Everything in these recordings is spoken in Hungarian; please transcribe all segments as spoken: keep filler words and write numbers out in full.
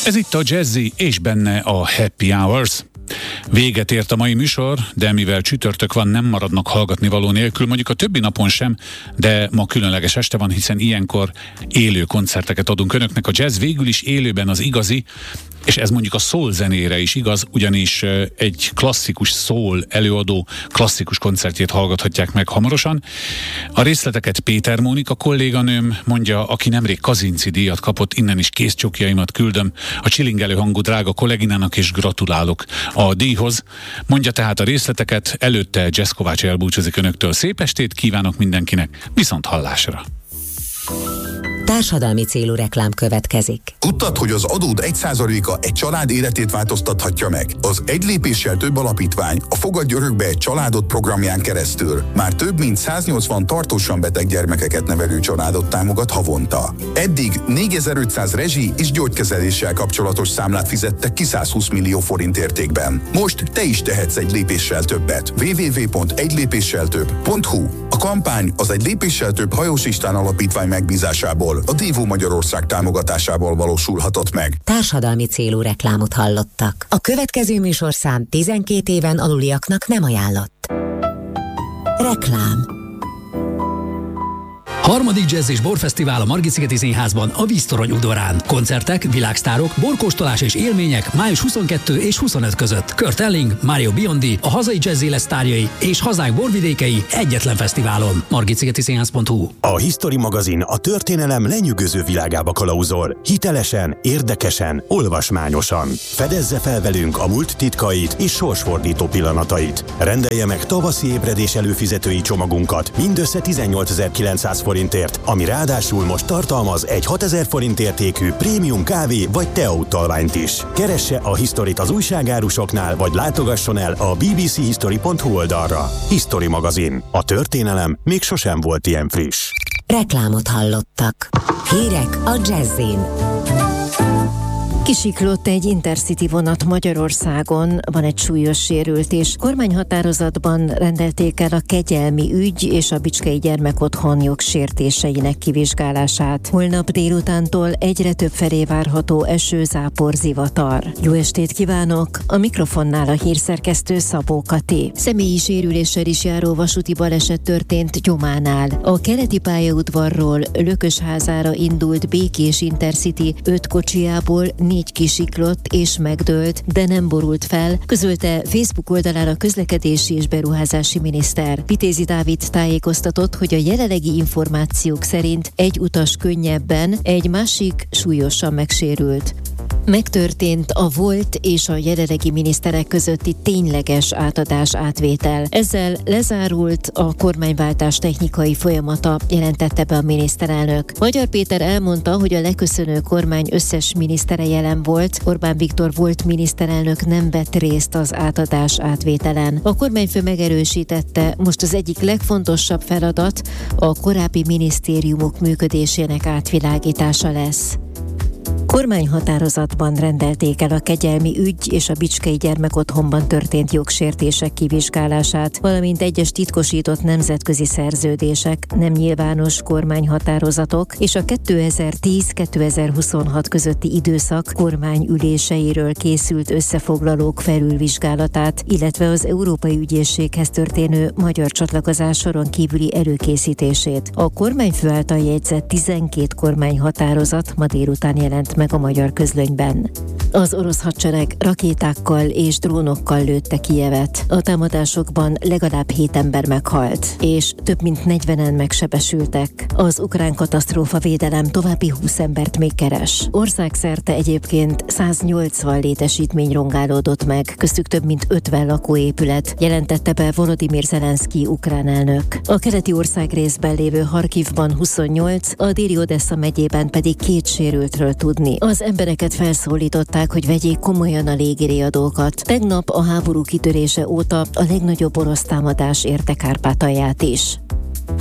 Ez itt a Jazzy, és benne a Happy Hours. Véget ért a mai műsor, de mivel csütörtök van, nem maradnak hallgatni való nélkül, mondjuk a többi napon sem, de ma különleges este van, hiszen ilyenkor élő koncerteket adunk önöknek. A jazz végül is élőben az igazi, és ez mondjuk a soul zenére is igaz, ugyanis egy klasszikus soul előadó klasszikus koncertjét hallgathatják meg hamarosan. A részleteket Péter Mónika kolléganőm mondja, aki nemrég Kazinczy díjat kapott, innen is kézcsokjaimat küldöm a csilingelő hangú drága kolléginának, és gratulálok a díjhoz. Mondja tehát a részleteket, előtte Jazz Kovács elbúcsúzik önöktől. Szép estét kívánok mindenkinek, viszont hallásra! Társadalmi célú reklám következik. Tudtad, hogy az adód egy százaléka egy család életét változtathatja meg? Az Egy lépéssel több alapítvány a Fogadj örökbe egy családot programján keresztül már több mint száznyolcvan tartósan beteg gyermekeket nevelő családot támogat havonta. Eddig négyezer-ötszáz rezsi és gyógykezeléssel kapcsolatos számlát fizettek ki százhúsz millió forint értékben. Most te is tehetsz egy lépéssel többet. double-u double-u double-u pont egy lépéssel több pont hu. A kampány az Egy lépéssel több Hajós István alapítvány megbízásából, a Dévó Magyarország támogatásával valósulhatott meg. Társadalmi célú reklámot hallottak. A következő műsorszám tizenkét éven aluliaknak nem ajánlott. Reklám. Harmadik Jazz és Borfesztivál a Margit-szigeti Színházban, a Víztorony udvarán. Koncertek, világsztárok, borkóstolás és élmények május huszonkettő és huszonöt között. Kurt Elling, Mario Biondi, a hazai jazz élet sztárjai és hazánk borvidékei egyetlen fesztiválon. margit-szigeti színház pont hu. A History magazin a történelem lenyűgöző világába kalauzol. Hitelesen, érdekesen, olvasmányosan. Fedezze fel velünk a múlt titkait és sorsfordító pillanatait. Rendelje meg tavaszi ébredés előfizetői csomagunkat mindössze tizennyolcezer-kilencszáz forintért, ami ráadásul most tartalmaz egy hatezer forint értékű prémium kávé vagy tea utalványt is. Keresse a Historyt az újságárusoknál, vagy látogasson el a b b c history pont hu oldalra. History magazin. A történelem még sosem volt ilyen friss. Reklámot hallottak. Hírek a Jazzin. Kisiklott egy Intercity vonat Magyarországon, van egy súlyos sérültés. Kormányhatározatban rendelték el a kegyelmi ügy és a Bicskei Gyermekotthon jogsértéseinek kivizsgálását. Holnap délutántól egyre több felé várható eső, zápor, zivatar. Jó estét kívánok! A mikrofonnál a hírszerkesztő Szabó Kati. Személyi sérüléssel is járó vasúti baleset történt Gyománál. A keleti pályaudvarról Lökösházára indult békés Intercity öt kocsiából négy kisiklott és megdőlt, de nem borult fel, közölte Facebook oldalán a közlekedési és beruházási miniszter. Vitézi Dávid tájékoztatott, hogy a jelenlegi információk szerint egy utas könnyebben, egy másik súlyosan megsérült. Megtörtént a volt és a jelenlegi miniszterek közötti tényleges átadás átvétel. Ezzel lezárult a kormányváltás technikai folyamata, jelentette be a miniszterelnök. Magyar Péter elmondta, hogy a leköszönő kormány összes minisztere jelen volt, Orbán Viktor volt miniszterelnök nem vett részt az átadás átvételen. A kormányfő megerősítette, most az egyik legfontosabb feladat a korábbi minisztériumok működésének átvilágítása lesz. Kormányhatározatban rendelték el a kegyelmi ügy és a Bicskei Gyermekotthonban történt jogsértések kivizsgálását, valamint egyes titkosított nemzetközi szerződések, nem nyilvános kormányhatározatok és a kétezer-tíz-kétezer-huszonhat közötti időszak kormányüléseiről készült összefoglalók felülvizsgálatát, illetve az Európai Ügyészséghez történő magyar csatlakozás soron kívüli előkészítését. A kormányfő által jegyzett tizenkét kormányhatározat ma délután jelent meg a magyar közlönyben. Az orosz hadsereg rakétákkal és drónokkal lőtte Kijevet. A támadásokban legalább hét ember meghalt, és több mint negyvenen megsebesültek. Az ukrán katasztrófavédelem további húsz embert még keres. Országszerte egyébként száznyolcvan létesítmény rongálódott meg, köztük több mint ötven lakóépület, jelentette be Volodymyr Zelenszky ukrán elnök. A keleti országrészben lévő Harkivban huszonnyolc, a déli Odessa megyében pedig két sérültről tudni. Az embereket felszólították, hogy vegyék komolyan a légiriadókat. Tegnap a háború kitörése óta a legnagyobb orosz támadás érte Kárpátalját is.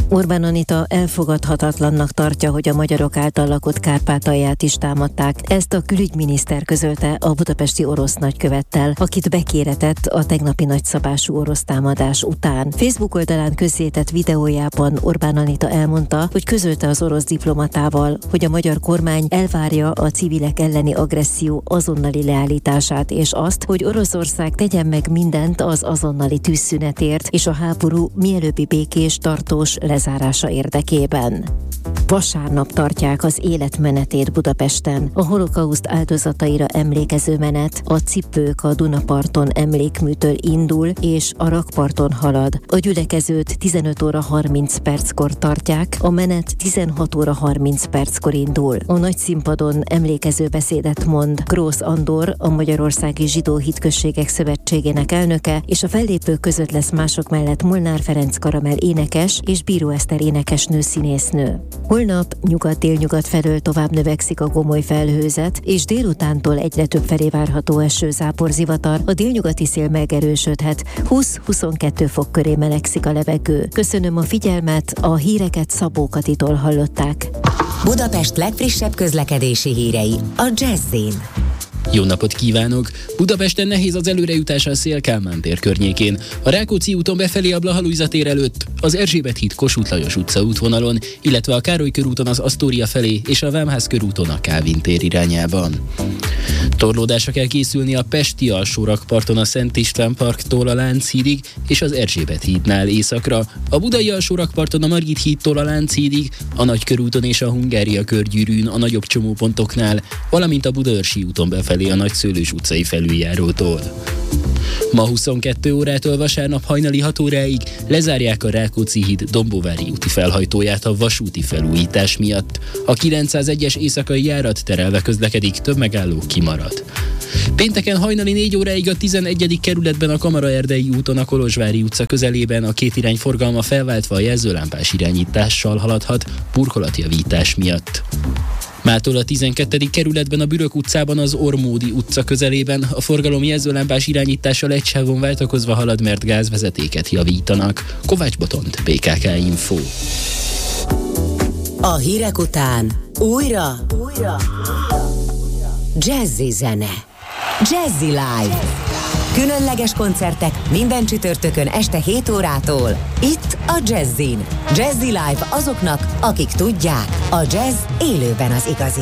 Orbán Anita elfogadhatatlannak tartja, hogy a magyarok által lakott Kárpátalját is támadták. Ezt a külügyminiszter közölte a budapesti orosz nagykövettel, akit bekéretett a tegnapi nagyszabású orosz támadás után. Facebook oldalán közzétett videójában Orbán Anita elmondta, hogy közölte az orosz diplomatával, hogy a magyar kormány elvárja a civilek elleni agresszió azonnali leállítását, és azt, hogy Oroszország tegyen meg mindent az azonnali tűzszünetért és a háború mielőbbi békés, tartós lezárása érdekében. Vasárnap tartják az életmenetét Budapesten. A holokauszt áldozataira emlékező menet a Cipők a Dunaparton emlékműtől indul, és a rakparton halad. A gyülekezőt tizenöt óra harminc perckor tartják, a menet tizenhat óra harminc perckor indul. A nagy színpadon emlékező beszédet mond Grósz Andor, a Magyarországi Zsidó Hitközségek Szövetségének elnöke, és a fellépők között lesz mások mellett Molnár Ferenc Karamell énekes és Bíró Eszter énekesnő színésznő. Holnap nyugat-délnyugat felől tovább növekszik a gomoly felhőzet, és délutántól egyre több felé várható eső-zápor zivatar, a délnyugati szél megerősödhet, húsz-huszonkettő fok köré melegszik a levegő. Köszönöm a figyelmet, a híreket Szabó Katitól hallották. Budapest legfrissebb közlekedési hírei a Jazzin. Jó napot kívánok! Budapesten nehéz az előrejutás a Széll-Kálmán tér környékén. A Rákóczi úton befelé a Blaha-Lujza tér előtt, az Erzsébet híd Kossuth Lajos utca útvonalon, illetve a Károly körúton az Asztória felé és a Vámház körúton a Kálvin tér irányában. Torlódásra kell készülni a pesti alsórakparton a Szent István parktól a Lánchídig és az Erzsébet hídnál északra, a budai alsórakparton a Margit hídtól a Lánchídig, a Nagykörúton és a Hungária körgyűrűn a nagyobb csomópontoknál, valamint a Budaörsi úton befelé a Nagyszőlős utcai felüljárótól. Ma huszonkettő órától vasárnap hajnali hat óráig lezárják a Rákóczi híd Dombóvári úti felhajtóját a vasúti felújítás miatt. A kilencszázegyes éjszakai járat terelve közlekedik, több megálló kimarad. Pénteken hajnali négy óráig a tizenegyedik kerületben a Kamaraerdei úton a Kolozsvári utca közelében a két irány forgalma felváltva a jelzőlámpás irányítással haladhat burkolatjavítás miatt. Mától a tizenkettedik kerületben a Bürök utcában az Ormódi utca közelében a forgalom jelzőlámpás irányítással egy sávon váltakozva halad, mert gázvezetéket javítanak. Kovács Botont, bé ká ká Info. A hírek után újra, újra. Jazzy zene. Jazzy Live. Különleges koncertek minden csütörtökön este hét órától. Itt a Jazzin. Jazzy Live azoknak, akik tudják, a jazz élőben az igazi.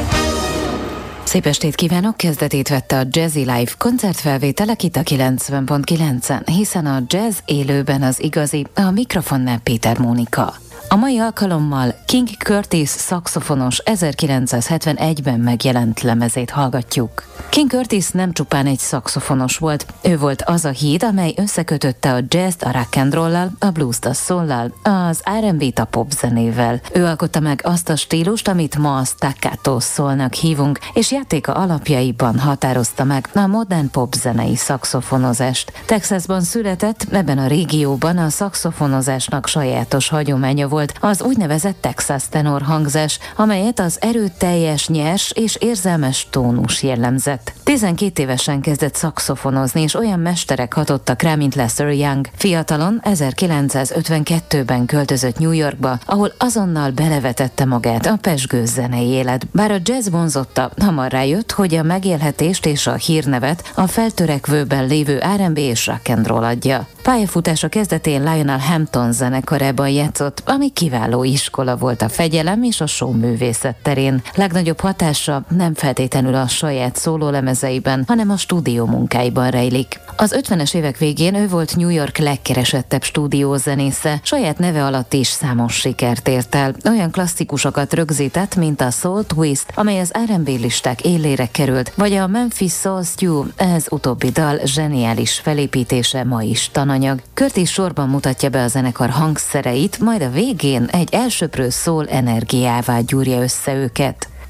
Szép estét kívánok! Kezdetét vette a Jazzy Live koncertfelvételek itt a kilencven pont kilencen, hiszen a jazz élőben az igazi, a mikrofonnál Péter Mónika. A mai alkalommal King Curtis szaxofonos ezerkilencszázhetvenegyben megjelent lemezét hallgatjuk. King Curtis nem csupán egy szaxofonos volt, ő volt az a híd, amely összekötötte a jazzt a rock and roll-lal, a blues-t a soul-lal, az er and bé-t a popzenével. Ő alkotta meg azt a stílust, amit ma a staccato soulnak hívunk, és játéka alapjaiban határozta meg a modern popzenei szaxofonozást. Texasban született, ebben a régióban a szaxofonozásnak sajátos hagyománya volt az úgynevezett Texas tenor hangzás, amelyet az erőteljes, nyers és érzelmes tónus jellemzett. tizenkét évesen kezdett szaxofonozni, és olyan mesterek hatottak rá, mint Lester Young. Fiatalon ezerkilencszázötvenkettőben költözött New Yorkba, ahol azonnal belevetette magát a pezsgő zenei élet. Bár a jazz vonzotta, hamar rájött, hogy a megélhetést és a hírnevet a feltörekvőben lévő er and bé és rock and roll adja. Pályafutása kezdetén Lionel Hampton zenekarában játszott, ami kiváló iskola volt a fegyelem és a showművészet terén. Legnagyobb hatása nem feltétlenül a saját szólólemezeiben, hanem a stúdió munkáiban rejlik. Az ötvenes évek végén ő volt New York legkeresettebb stúdiózenésze, saját neve alatt is számos sikert ért el. Olyan klasszikusokat rögzített, mint a Soul Twist, amely az er and bé listák élére került, vagy a Memphis Soul Stew, ez utóbbi dal zseniális felépítése ma is tananyag. Curtis sorban mutatja be a zenekar hangszereit, majd a végén egy elsöprő soul energiává gyúrja össze őket. A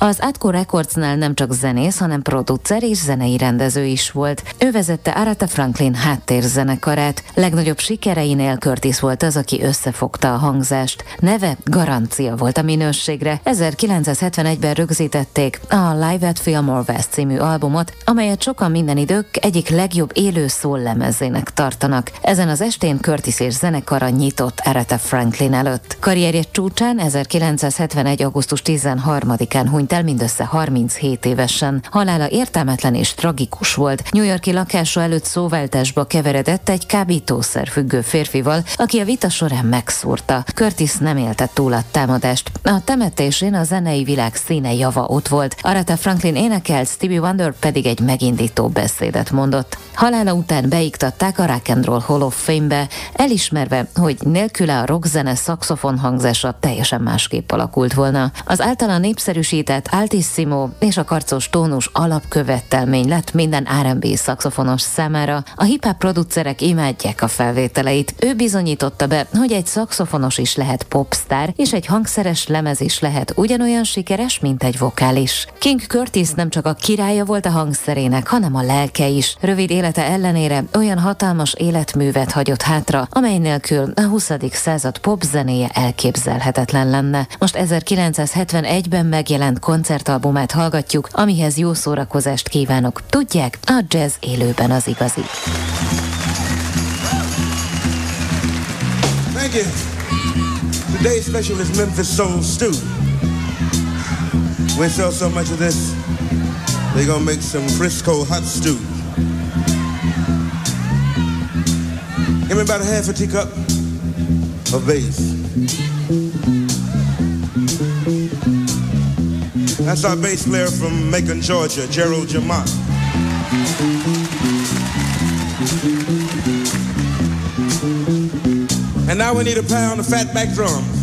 Az Atco Recordsnál nem csak zenész, hanem producer és zenei rendező is volt. Ő vezette Aretha Franklin háttérzenekarát. Legnagyobb sikereinél Curtis volt az, aki összefogta a hangzást. Neve garancia volt a minőségre. ezerkilencszázhetvenegyben rögzítették a Live at Fillmore West című albumot, amelyet sokan minden idők egyik legjobb élő szól lemezének tartanak. Ezen az estén Curtis és zenekara nyitott Aretha Franklin előtt. Karrierje csúcsán ezerkilencszázhetvenegy. augusztus tizenharmadikán hunyt el mindössze harminchét évesen. Halála értelmetlen és tragikus volt. New York-i lakása előtt szóváltásba keveredett egy kábítószer függő férfival, aki a vita során megszúrta. Curtis nem élte túl a támadást. A temetésén a zenei világ színe java ott volt. Aretha Franklin énekelt, Stevie Wonder pedig egy megindító beszédet mondott. Halála után beiktatták a Rock and Roll Hall of Fame-be, elismerve, hogy nélküle a rockzene szaxofon hangzása teljesen másképp alakult volna. Az általa népszerűsített altissimo és a karcos tónus alapkövetelmény lett minden er and bé szaxofonos számára. A hip-hop producerek imádják a felvételeit. Ő bizonyította be, hogy egy szaxofonos is lehet popstar, és egy hangszeres lemez is lehet ugyanolyan sikeres, mint egy vokális. King Curtis nem csak a királya volt a hangszerének, hanem a lelke is. Rövid élete ellenére olyan hatalmas életművet hagyott hátra, amely nélkül a huszadik század popzenéje elképzelhetetlen lenne. Most ezerkilencszázhetvenegyben megjelent koncertalbumát hallgatjuk, amihez jó szórakozást kívánok. Tudják, a jazz élőben az igazi. Thank you. Today's special is Memphis Soul Stew. We sell so much of this, they're gonna make some Frisco hot stew. Give me about a half a teacup of bass. That's our bass player from Macon, Georgia, Gerald Jamont. And now we need a pound of fat back drums.